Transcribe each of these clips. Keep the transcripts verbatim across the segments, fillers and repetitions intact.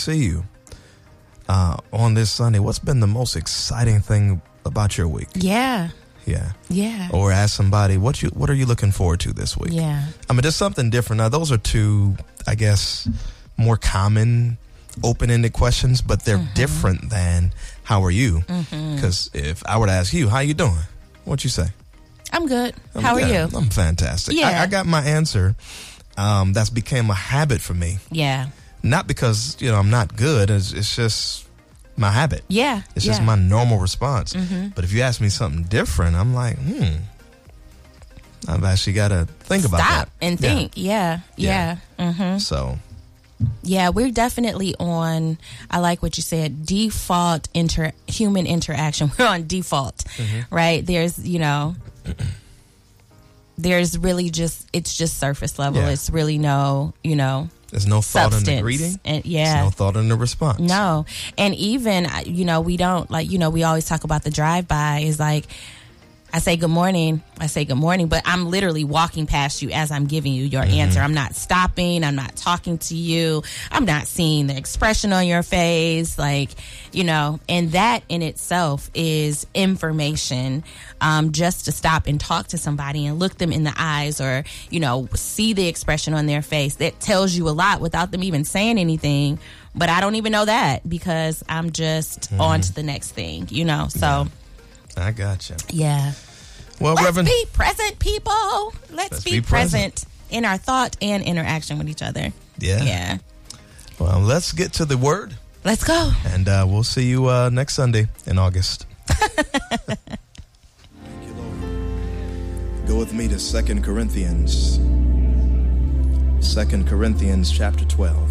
see you uh, on this Sunday. What's been the most exciting thing about your week? Yeah. Yeah. Yeah. Or ask somebody, what you what are you looking forward to this week? Yeah. I mean, there's something different. Now, those are two, I guess, more common open-ended questions, but they're mm-hmm. different than how are you? Because mm-hmm. if I were to ask you, how you doing? What'd you say? I'm good. I'm how good. are you? I'm fantastic. Yeah. I, I got my answer. Um, that's became a habit for me. Yeah. Not because, you know, I'm not good. It's, it's just my habit. Yeah. It's yeah. just my normal response. Mm-hmm. But if you ask me something different, I'm like, hmm, I've actually got to think Stop about that. and think. Yeah. Yeah. yeah. Mm-hmm. So. Yeah, we're definitely on, I like what you said, default inter human interaction. We're on default, mm-hmm. right? There's, you know, there's really just, it's just surface level. Yeah. It's really no, you know, there's no thought substance. in the greeting. And, yeah. There's no thought in the response. No. And even, you know, we don't, like, you know, we always talk about the drive-by is like, I say good morning, I say good morning, but I'm literally walking past you as I'm giving you your mm-hmm. answer. I'm not stopping. I'm not talking to you. I'm not seeing the expression on your face. Like, you know, and that in itself is information, um, just to stop and talk to somebody and look them in the eyes or, you know, see the expression on their face. That tells you a lot without them even saying anything. But I don't even know that because I'm just mm-hmm. on to the next thing, you know, so. Yeah. I gotcha. Yeah. Well, Let's Reverend, be present, people. Let's, let's be, be present. present in our thought and interaction with each other. Yeah. Yeah. Well, let's get to the word. Let's go. And uh, we'll see you uh, next Sunday in August. Thank you, Lord. Go with me to Second Corinthians. Second Corinthians chapter twelve.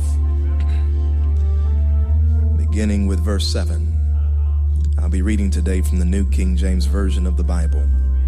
Beginning with verse seven. I'll be reading today from the New King James Version of the Bible.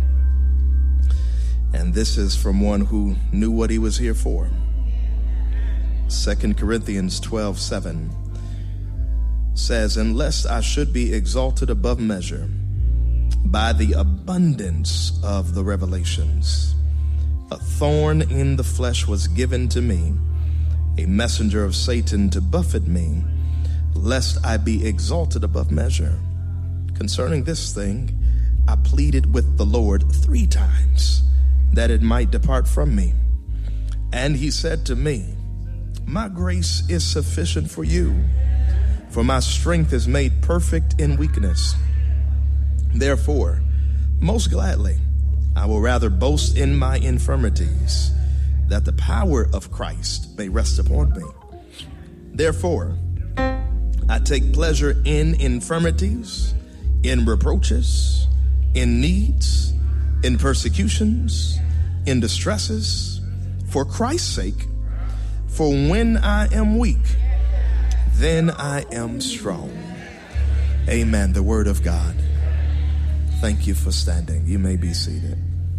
And this is from one who knew what he was here for. Second Corinthians twelve seven says, "Unless I should be exalted above measure by the abundance of the revelations, a thorn in the flesh was given to me, a messenger of Satan to buffet me, lest I be exalted above measure. Concerning this thing, I pleaded with the Lord three times that it might depart from me. And he said to me, my grace is sufficient for you, for my strength is made perfect in weakness. Therefore, most gladly, I will rather boast in my infirmities, that the power of Christ may rest upon me. Therefore, I take pleasure in infirmities, in reproaches, in needs, in persecutions, in distresses, for Christ's sake. For when I am weak, then I am strong." Amen. The word of God. Thank you for standing. You may be seated.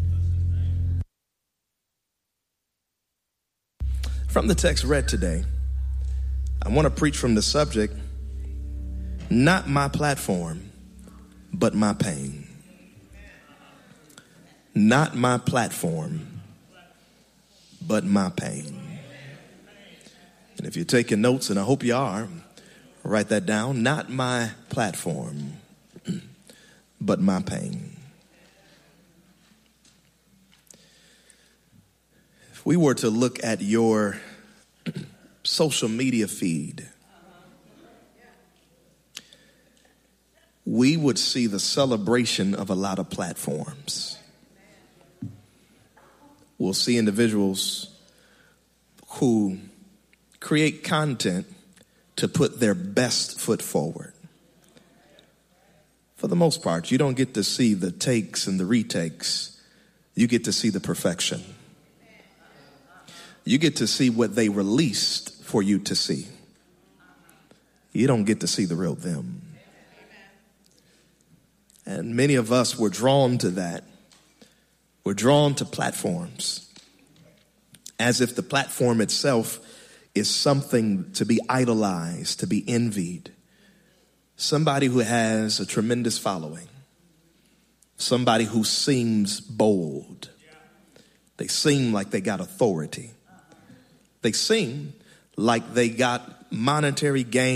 From the text read today, I want to preach from the subject, not my platform, but my pain. Not my platform, but my pain. And if you're taking notes, and I hope you are, write that down. Not my platform, but my pain. If we were to look at your social media feed, we would see the celebration of a lot of platforms. We'll see individuals who create content to put their best foot forward. For the most part, you don't get to see the takes and the retakes. You get to see the perfection. You get to see what they released for you to see. You don't get to see the real them. And many of us were drawn to that. We're drawn to platforms as if the platform itself is something to be idolized, to be envied. Somebody who has a tremendous following. Somebody who seems bold. They seem like they got authority. They seem like they got monetary gain